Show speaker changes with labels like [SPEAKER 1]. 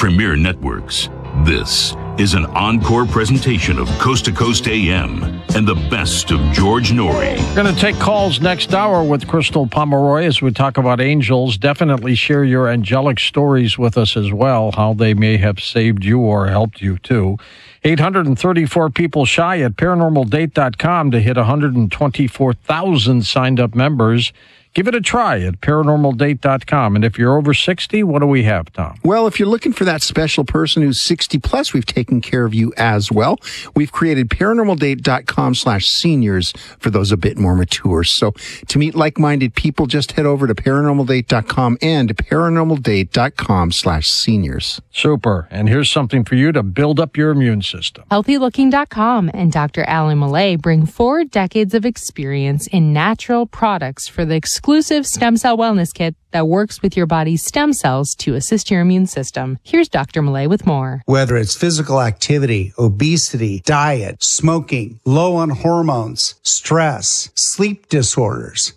[SPEAKER 1] premier networks. This is an encore presentation of Coast to Coast AM and the best of George Norrie.
[SPEAKER 2] We're going to take calls next hour with Crystal Pomeroy as we talk about angels. Definitely share your angelic stories with us as well, how they may have saved you or helped you too. 834 people shy at paranormaldate.com to hit 124,000 signed up members. Give it a try at paranormaldate.com. And if you're over 60, what do we have, Tom?
[SPEAKER 3] Well, if you're looking for that special person who's 60 plus, we've taken care of you as well. We've created paranormaldate.com/seniors for those a bit more mature. So to meet like-minded people, just head over to paranormaldate.com and paranormaldate.com/seniors.
[SPEAKER 2] Super. And here's something for you to build up your immune system.
[SPEAKER 4] HealthyLooking.com and Dr. Alan Millay bring 4 decades of experience in natural products for the exclusive stem cell wellness kit that works with your body's stem cells to assist your immune system. Here's Dr. Millay with more.
[SPEAKER 5] Whether it's physical activity, obesity, diet, smoking, low on hormones, stress, sleep disorders,